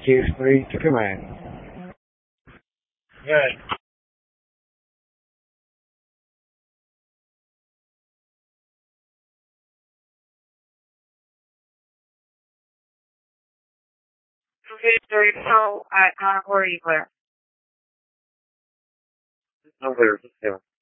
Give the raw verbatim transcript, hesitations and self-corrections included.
Case three to command. Good. Okay, three, so, uh, uh, where are you, Claire? No, there's, yeah.